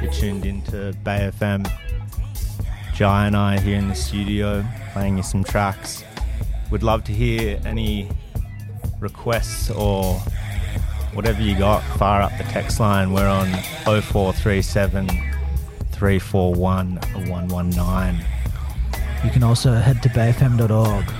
You're tuned into Bay FM. Jai and I here in the studio playing you some tracks. Would love to hear any requests or whatever you got. Fire up the text line. We're on 0437 341 119. You can also head to bayfm.org